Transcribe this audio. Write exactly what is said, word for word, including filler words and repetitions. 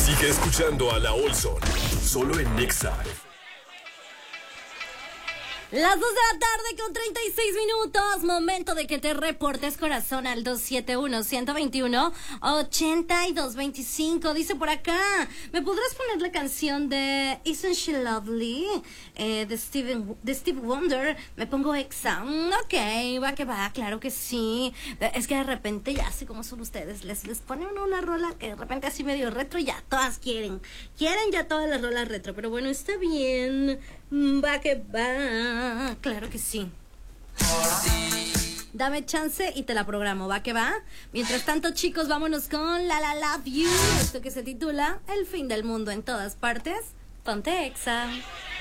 Sigue escuchando a la Olson, solo en Nexa. Las dos de la tarde con treinta y seis minutos. Momento de que te reportes, corazón, al dos siete uno, uno dos uno, ocho dos dos cinco. Dice por acá, ¿me podrás poner la canción de Isn't She Lovely? Eh, de, Steven, de Steve Wonder. Me pongo Exa. Mm, ok, va que va, claro que sí. Es que de repente ya sé cómo son ustedes. Les, les ponen una rola que de repente así medio retro y ya todas quieren. Quieren ya todas las rolas retro. Pero bueno, está bien. Va que va, claro que sí. Dame chance y te la programo, va que va. Mientras tanto, chicos, vámonos con La La Love You. Esto que se titula El fin del mundo en todas partes. Ponte Exa.